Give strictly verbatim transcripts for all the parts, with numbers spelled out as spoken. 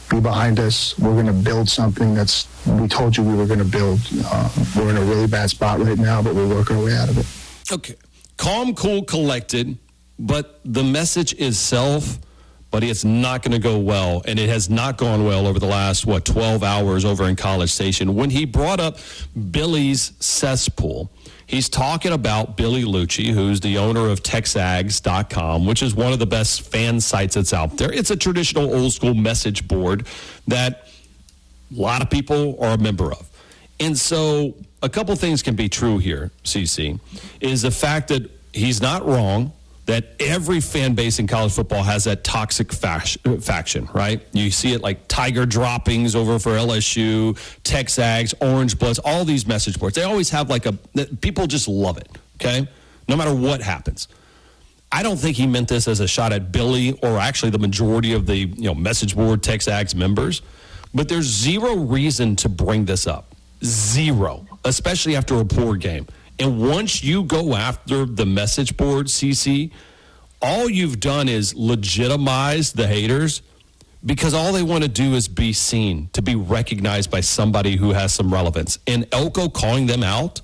be behind us. We're going to build something that's, we told you we were going to build. Uh, we're in a really bad spot right now, but we're working our way out of it. Okay. Calm, cool, collected, but the message is self, but it's not going to go well, and it has not gone well over the last, what, twelve hours over in College Station. When he brought up Billy's cesspool, he's talking about Billy Lucci, who's the owner of Texags dot com, which is one of the best fan sites that's out there. It's a traditional old-school message board that a lot of people are a member of. And so a couple things can be true here, C C, is the fact that he's not wrong, that every fan base in college football has that toxic fash, faction, right? You see it like Tiger droppings over for L S U, Texags, Orange Bloods, all these message boards. They always have like a, people just love it, okay? No matter what happens. I don't think he meant this as a shot at Billy or actually the majority of the, you know, message board Texags members, but there's zero reason to bring this up. Zero, especially after a poor game. And once you go after the message board, C C, all you've done is legitimize the haters because all they want to do is be seen, to be recognized by somebody who has some relevance. And Elko calling them out,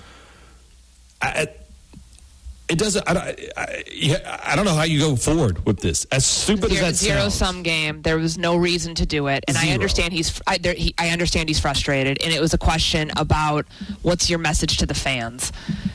I, it doesn't, I, I, I don't know how you go forward with this. As stupid zero, as that zero sounds. Zero-sum game. There was no reason to do it. And Zero. I understand he's I, there, he, I understand he's frustrated. And it was a question about what's your message to the fans.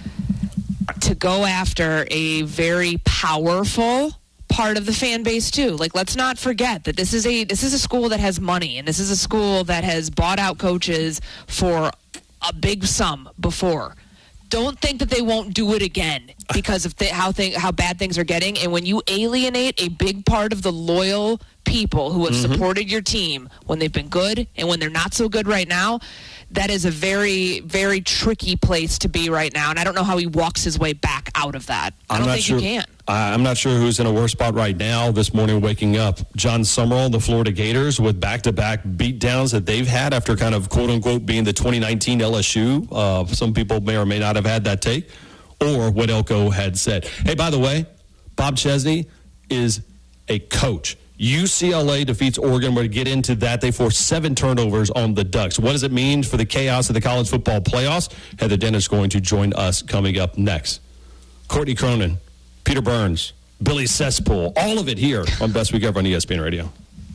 To go after a very powerful part of the fan base too. Like, let's not forget that this is a this is a school that has money, and this is a school that has bought out coaches for a big sum before. Don't think that they won't do it again because of th- how thing, how bad things are getting. And when you alienate a big part of the loyal people who have mm-hmm. supported your team when they've been good and when they're not so good right now, that is a very, very tricky place to be right now. And I don't know how he walks his way back out of that. I I'm don't not think sure, he can. I'm not sure who's in a worse spot right now this morning waking up. John Summerall, the Florida Gators, with back-to-back beatdowns that they've had after kind of, quote-unquote, being the twenty nineteen L S U. Uh, some people may or may not have had that take. Or what Elko had said. Hey, by the way, Bob Chesney is a coach. U C L A defeats Oregon. We're going to get into that. They forced seven turnovers on the Ducks. What does it mean for the chaos of the college football playoffs? Heather Dennis is going to join us coming up next. Courtney Cronin, Peter Burns, Billy Cesspool, all of it here on Best Week Ever on E S P N Radio.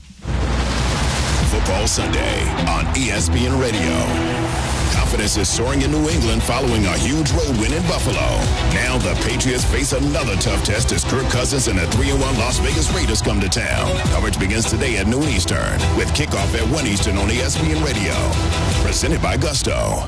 Football Sunday on E S P N Radio. Confidence is soaring in New England following a huge road win in Buffalo. Now the Patriots face another tough test as Kirk Cousins and the three and one Las Vegas Raiders come to town. Coverage begins today at noon Eastern with kickoff at one Eastern on E S P N Radio. Presented by Gusto.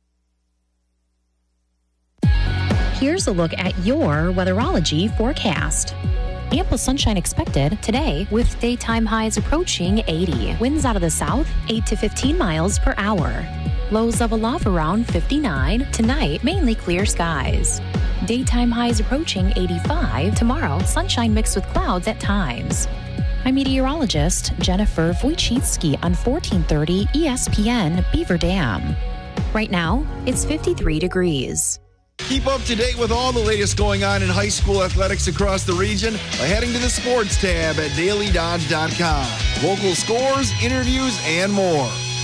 Here's a look at your weatherology forecast. Ample sunshine expected today with daytime highs approaching eighty. Winds out of the south, eight to fifteen miles per hour. Lows level off around fifty-nine. Tonight, mainly clear skies. Daytime highs approaching eighty-five. Tomorrow, sunshine mixed with clouds at times. I'm meteorologist Jennifer Wojcicki on fourteen thirty E S P N Beaver Dam. Right now, it's fifty-three degrees. Keep up to date with all the latest going on in high school athletics across the region by heading to the sports tab at daily dodge dot com. Local scores, interviews, and more.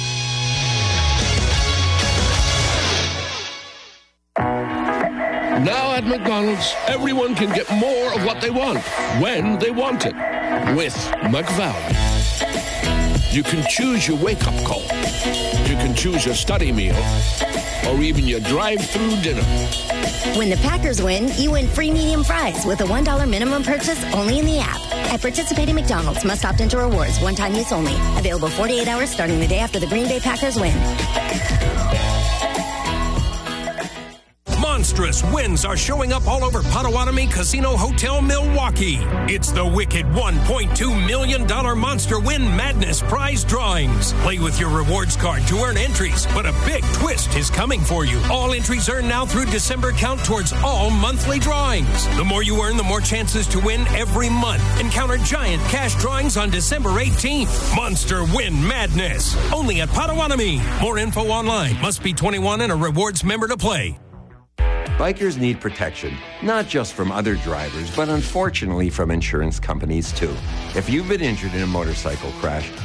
Now at McDonald's, everyone can get more of what they want, when they want it, with McValue. You can choose your wake-up call. You can choose your study meal, or even your drive-through dinner. When the Packers win, you win free medium fries with a one dollar minimum purchase only in the app. At participating McDonald's, must opt into rewards, one-time use only. Available forty-eight hours starting the day after the Green Bay Packers win. Monstrous wins are showing up all over Potawatomi Casino Hotel Milwaukee. It's the wicked one point two million dollars Monster Win Madness prize drawings. Play with your rewards card to earn entries, but a big twist is coming for you. All entries earned now through December count towards all monthly drawings. The more you earn, the more chances to win every month. Encounter giant cash drawings on December eighteenth. Monster Win Madness. Only at Potawatomi. More info online. Must be twenty-one and a rewards member to play. Bikers need protection, not just from other drivers, but unfortunately from insurance companies too. If you've been injured in a motorcycle crash,